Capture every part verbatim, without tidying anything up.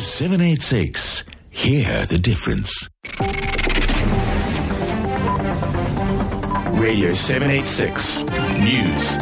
seven eighty-six. Hear the difference. Radio seven eighty-six News.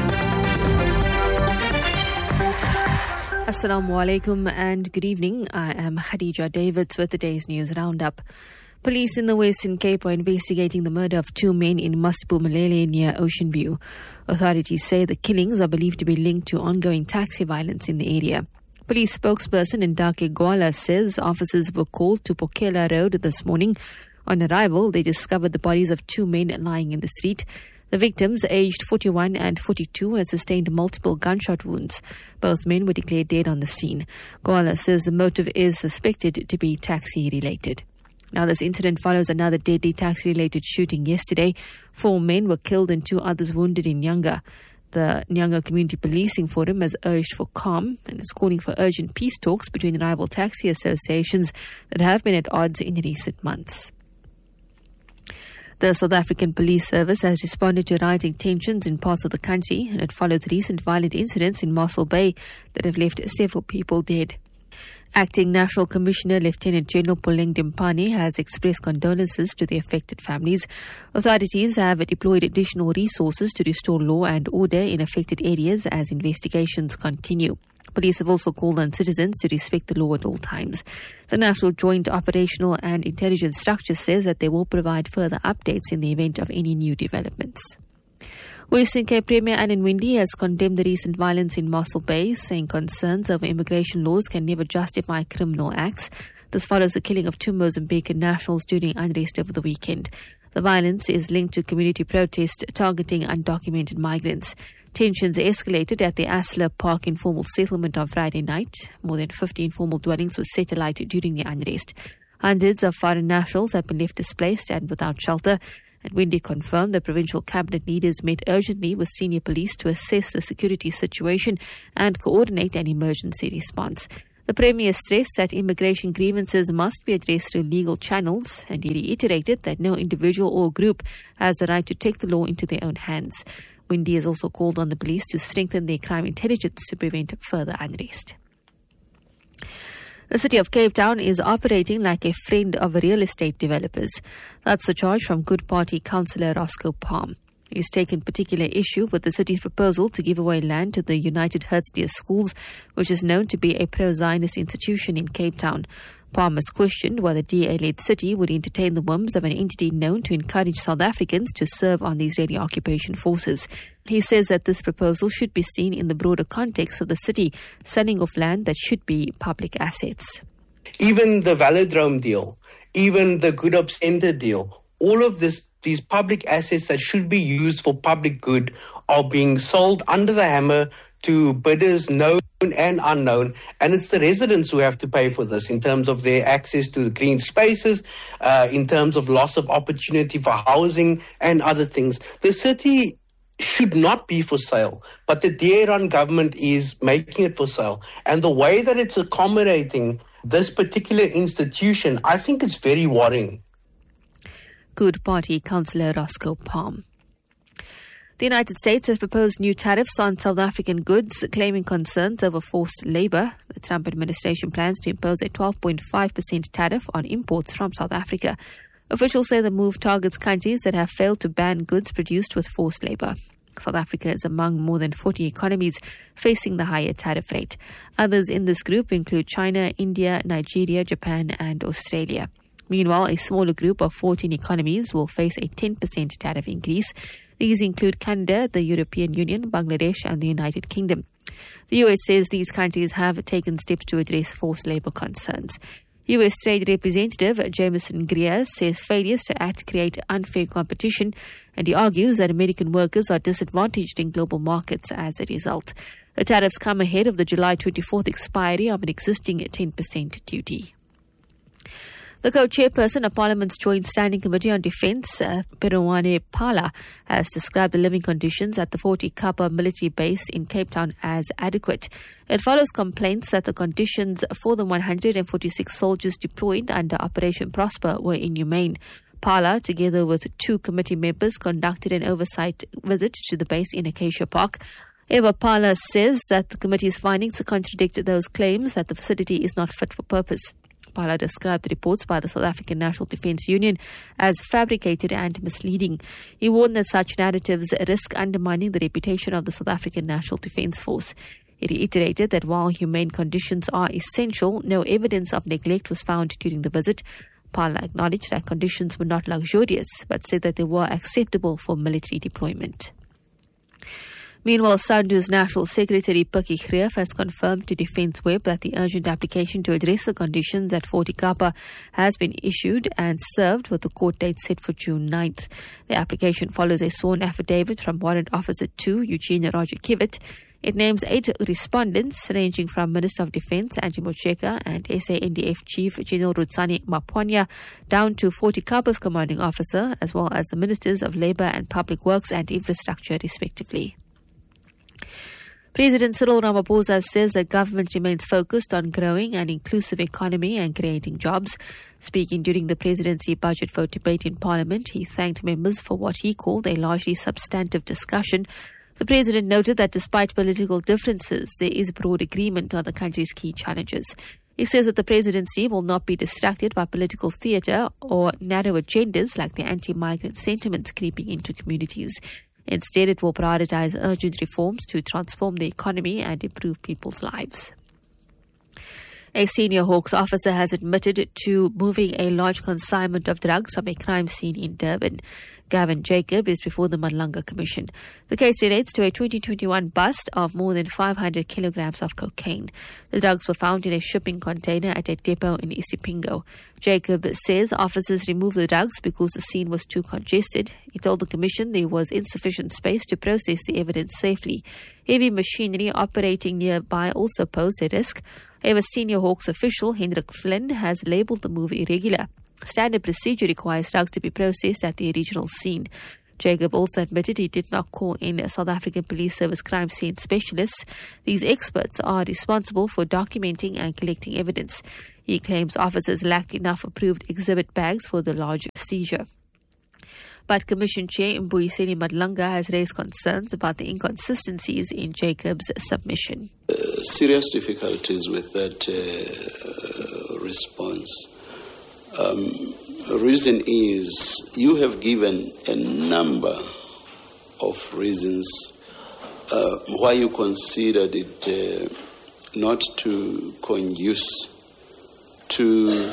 Assalamu alaikum and good evening. I am Khadija Davids with the day's news roundup. Police in the Western Cape are investigating the murder of two men in Masbu Malele near Ocean View. Authorities say the killings are believed to be linked to ongoing taxi violence in the area. Police spokesperson Ndake Gwala says officers were called to Pokela Road this morning. On arrival, they discovered the bodies of two men lying in the street. The victims, aged forty-one and forty-two, had sustained multiple gunshot wounds. Both men were declared dead on the scene. Gwala says the motive is suspected to be taxi-related. Now, this incident follows another deadly taxi-related shooting yesterday. Four men were killed and two others wounded in Nyanga. The Nyanga Community Policing Forum has urged for calm and is calling for urgent peace talks between rival taxi associations that have been at odds in recent months. The South African Police Service has responded to rising tensions in parts of the country, and it follows recent violent incidents in Mossel Bay that have left several people dead. Acting National Commissioner Lieutenant General Puleng Dimpane has expressed condolences to the affected families. Authorities have deployed additional resources to restore law and order in affected areas as investigations continue. Police have also called on citizens to respect the law at all times. The National Joint Operational and Intelligence Structure says that they will provide further updates in the event of any new developments. Western Cape Premier Annan Winde has condemned the recent violence in Mossel Bay, saying concerns over immigration laws can never justify criminal acts. This follows the killing of two Mozambican nationals during unrest over the weekend. The violence is linked to community protests targeting undocumented migrants. Tensions escalated at the Asler Park informal settlement on Friday night. More than fifty informal dwellings were set alight during the unrest. Hundreds of foreign nationals have been left displaced and without shelter. And Winde confirmed the provincial cabinet leaders met urgently with senior police to assess the security situation and coordinate an emergency response. The Premier stressed that immigration grievances must be addressed through legal channels, and he reiterated that no individual or group has the right to take the law into their own hands. Winde has also called on the police to strengthen their crime intelligence to prevent further unrest. The city of Cape Town is operating like a friend of real estate developers. That's the charge from Good Party councillor Roscoe Palm. He's taken particular issue with the city's proposal to give away land to the United Herdsdeer Schools, which is known to be a pro-Zionist institution in Cape Town. Palm has questioned why the D A-led city would entertain the whims of an entity known to encourage South Africans to serve on the Israeli occupation forces. He says that this proposal should be seen in the broader context of the city selling off land that should be public assets. Even the Velodrome deal, even the Good Hope Centre deal, all of this, these public assets that should be used for public good are being sold under the hammer to bidders known and unknown, and it's the residents who have to pay for this in terms of their access to the green spaces, uh, in terms of loss of opportunity for housing and other things. The city should not be for sale, but the D A-run government is making it for sale. And the way that it's accommodating this particular institution, I think it's very worrying. Good Party councillor Roscoe Palm. The United States has proposed new tariffs on South African goods, claiming concerns over forced labour. The Trump administration plans to impose a twelve point five percent tariff on imports from South Africa. Officials say the move targets countries that have failed to ban goods produced with forced labour. South Africa is among more than forty economies facing the higher tariff rate. Others in this group include China, India, Nigeria, Japan and Australia. Meanwhile, a smaller group of fourteen economies will face a ten percent tariff increase. These include Canada, the European Union, Bangladesh and the United Kingdom. The U S says these countries have taken steps to address forced labour concerns. U S Trade Representative Jameson Greer says failures to act create unfair competition, and he argues that American workers are disadvantaged in global markets as a result. The tariffs come ahead of the July twenty-fourth expiry of an existing ten percent duty. The co-chairperson of Parliament's Joint Standing Committee on Defence, uh, Peruwane Pala, has described the living conditions at the Forty Kappa military base in Cape Town as adequate. It follows complaints that the conditions for the one hundred forty-six soldiers deployed under Operation Prosper were inhumane. Pala, together with two committee members, conducted an oversight visit to the base in Acacia Park. Eva Pala says that the committee's findings contradict those claims that the facility is not fit for purpose. Pala described the reports by the South African National Defence Union as fabricated and misleading. He warned that such narratives risk undermining the reputation of the South African National Defence Force. He reiterated that while humane conditions are essential, no evidence of neglect was found during the visit. Pala acknowledged that conditions were not luxurious, but said that they were acceptable for military deployment. Meanwhile, SANDU's National Secretary Perky Greef has confirmed to Defence Web that the urgent application to address the conditions at Fort Ikapa has been issued and served with the court date set for June ninth. The application follows a sworn affidavit from Warrant Officer two, Eugene Roger Kivet. It names eight respondents, ranging from Minister of Defence Angie Motshekga and S A N D F Chief General Rutsani Mapwanya, down to Fort Ikapa's commanding officer, as well as the Ministers of Labour and Public Works and Infrastructure, respectively. President Cyril Ramaphosa says the government remains focused on growing an inclusive economy and creating jobs. Speaking during the presidency budget vote debate in Parliament, he thanked members for what he called a largely substantive discussion. The president noted that despite political differences, there is broad agreement on the country's key challenges. He says that the presidency will not be distracted by political theatre or narrow agendas like the anti-migrant sentiments creeping into communities. Instead, it will prioritize urgent reforms to transform the economy and improve people's lives. A senior Hawks officer has admitted to moving a large consignment of drugs from a crime scene in Durban. Gavin Jacob is before the Madlanga Commission. The case relates to a twenty twenty-one bust of more than five hundred kilograms of cocaine. The drugs were found in a shipping container at a depot in Isipingo. Jacob says officers removed the drugs because the scene was too congested. He told the Commission there was insufficient space to process the evidence safely. Heavy machinery operating nearby also posed a risk. However, senior Hawks official Hendrik Flynn has labelled the move irregular. Standard procedure requires drugs to be processed at the original scene. Jacob also admitted he did not call in a South African Police Service crime scene specialists. These experts are responsible for documenting and collecting evidence. He claims officers lacked enough approved exhibit bags for the large seizure. But Commission Chair Mbuyiseni Madlanga has raised concerns about the inconsistencies in Jacob's submission. Uh, serious difficulties with that uh, response. Um, the reason is you have given a number of reasons uh, why you considered it uh, not to conduce to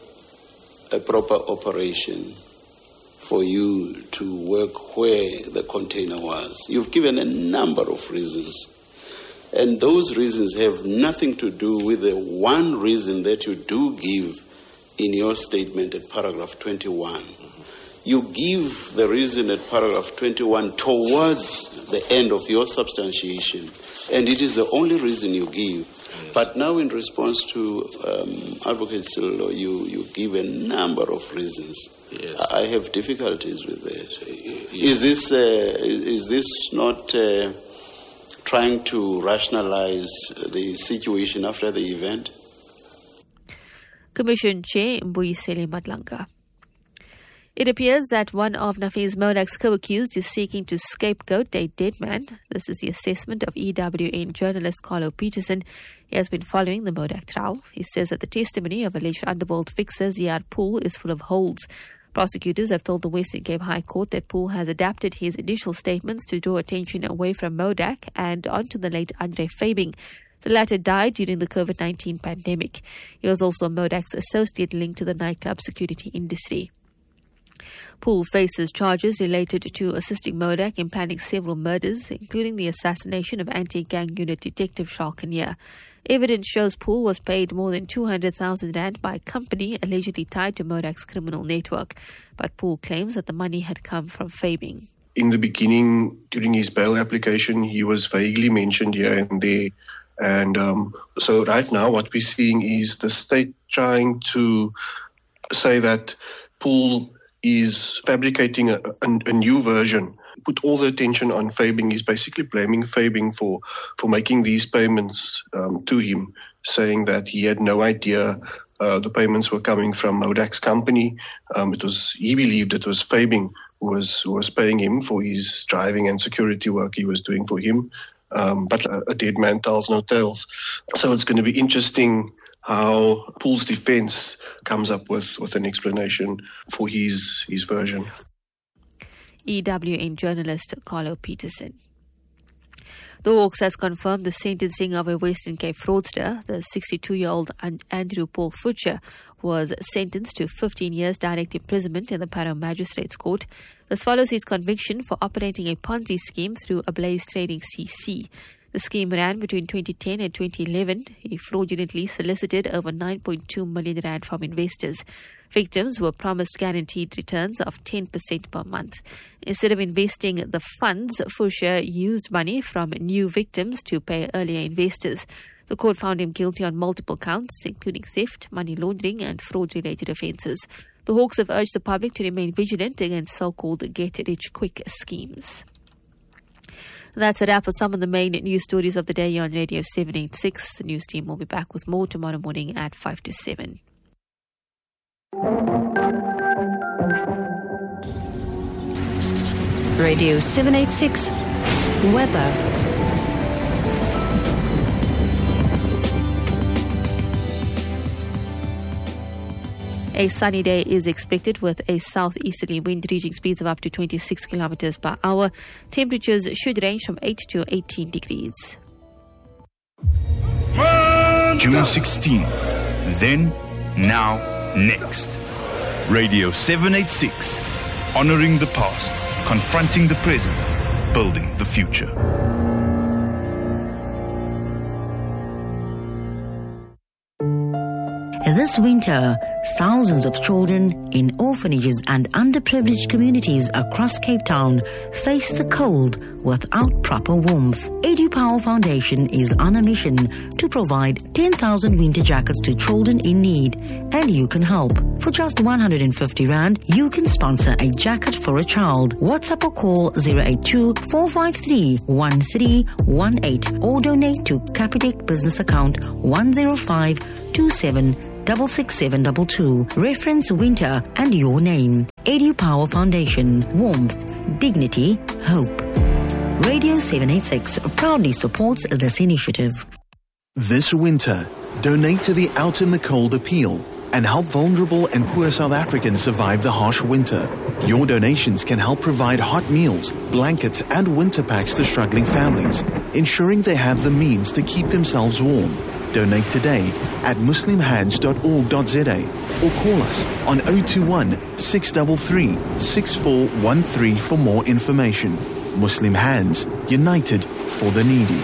a proper operation for you to work where the container was. You've given a number of reasons. And those reasons have nothing to do with the one reason that you do give in your statement at paragraph twenty-one. Mm-hmm. You give the reason at paragraph twenty-one towards the end of your substantiation, and it is the only reason you give. Yes. But now in response to um, Advocate Sillo, you, you give a number of reasons. Yes. I have difficulties with that. Yes. Is this uh, is this not uh, trying to rationalize the situation after the event? Commission Chair Mbuyiseni Madlanga. It appears that one of Nafeez Modak's co-accused is seeking to scapegoat a dead man. This is the assessment of E W N journalist Carlo Peterson. He has been following the Modak trial. He says that the testimony of alleged underworld fixer Ziad Pool is full of holes. Prosecutors have told the Western Cape High Court that Pool has adapted his initial statements to draw attention away from Modak and onto the late Andre Fabing. The latter died during the COVID nineteen pandemic. He was also Modak's associate linked to the nightclub security industry. Pool faces charges related to assisting Modak in planning several murders, including the assassination of anti-gang unit detective Charles Kinnear. Evidence shows Pool was paid more than two hundred thousand rand by a company allegedly tied to Modak's criminal network, but Pool claims that the money had come from Fabing. In the beginning, during his bail application, he was vaguely mentioned here and there. And um, so right now what we're seeing is the state trying to say that Pool is fabricating a, a, a new version. Put all the attention on Fabing. He's basically blaming Fabing for, for making these payments um, to him, saying that he had no idea uh, the payments were coming from Modak's company. Um, it was he believed it was Fabing who was, who was paying him for his driving and security work he was doing for him. um, but a, a dead man tells no tales. So it's going to be interesting how Poole's defense comes up with, with an explanation for his his version. E W N journalist Carlo Peterson. The Hawks has confirmed the sentencing of a Western Cape fraudster. The sixty-two-year-old Andrew Paul Futcher was sentenced to fifteen years direct imprisonment in the Parow Magistrates Court. This follows his conviction for operating a Ponzi scheme through Ablaze Trading C C. The scheme ran between twenty ten and twenty eleven. He fraudulently solicited over nine point two million rand from investors. Victims were promised guaranteed returns of ten percent per month. Instead of investing the funds, Fusha used money from new victims to pay earlier investors. The court found him guilty on multiple counts, including theft, money laundering, and fraud-related offences. The Hawks have urged the public to remain vigilant against so-called get-rich-quick schemes. That's a wrap for some of the main news stories of the day here on Radio seven eighty-six. The news team will be back with more tomorrow morning at five to seven. Radio seven eighty-six Weather. A sunny day is expected with a southeasterly wind reaching speeds of up to twenty-six kilometers per hour. Temperatures should range from eight to eighteen degrees. June sixteenth. Then, now, next. Radio seven eighty-six. Honoring the past, confronting the present, building the future. This winter, thousands of children in orphanages and underprivileged communities across Cape Town face the cold without proper warmth. EduPower Foundation is on a mission to provide ten thousand winter jackets to children in need, and you can help. For just one hundred fifty rand, you can sponsor a jacket for a child. WhatsApp or call zero eight two, four five three, one three one eight or donate to Capitec business account one zero five two seven six six seven two two. Reference winter and your name. EduPower Foundation. Warmth, dignity, hope. Radio seven eighty-six proudly supports this initiative. This winter, donate to the Out in the Cold appeal and help vulnerable and poor South Africans survive the harsh winter. Your donations can help provide hot meals, blankets, and winter packs to struggling families, ensuring they have the means to keep themselves warm. Donate today at muslim hands dot org dot za or call us on zero two one, six three three, six four one three for more information. Muslim Hands, united for the needy.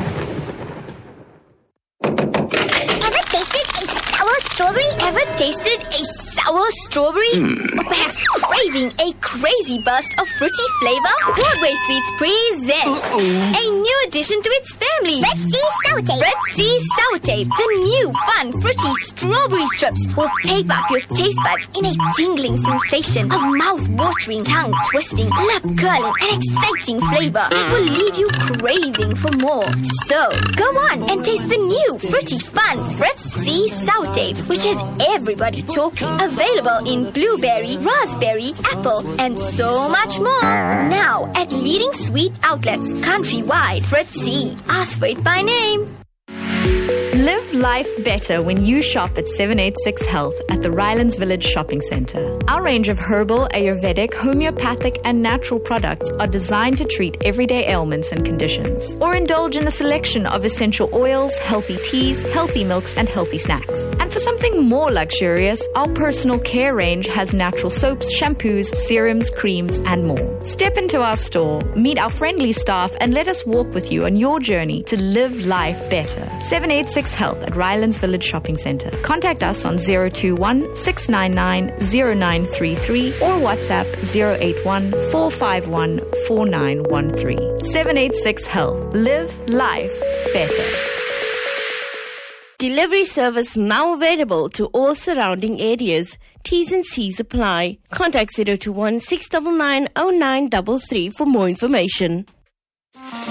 Ever tasted a sour strawberry? Ever tasted a sour strawberry? Mm. Or perhaps craving a crazy burst of fruity flavor? Broadway Sweets presents Uh-oh. a new addition to its family. Red Sea Sour Tape. Red Sea Sour Tape. The new fun fruity strawberry strips will tape up your taste buds in a tingling sensation of mouth-watering, tongue-twisting, lip-curling, and exciting flavor. It will leave you craving for more. So, go on and taste the new fruity fun Red Sea Sour Tape, which has everybody talking. Available in blueberry, raspberry, apple, and so much more. Now at leading sweet outlets countrywide. Fritzy. Ask for it by name. Live life better when you shop at seven eighty-six Health at the Rylands Village Shopping Centre. Our range of herbal, Ayurvedic, homeopathic and natural products are designed to treat everyday ailments and conditions. Or indulge in a selection of essential oils, healthy teas, healthy milks and healthy snacks. And for something more luxurious, our personal care range has natural soaps, shampoos, serums, creams and more. Step into our store, meet our friendly staff and let us walk with you on your journey to live life better. seven eighty-six Health at Rylands Village Shopping Centre. Contact us on zero two one, six nine nine, zero nine three three or WhatsApp zero eight one, four five one, four nine one three. seven eighty-six Health. Live life better. Delivery service now available to all surrounding areas. T's and C's apply. Contact zero two one, six nine nine, zero nine three three for more information.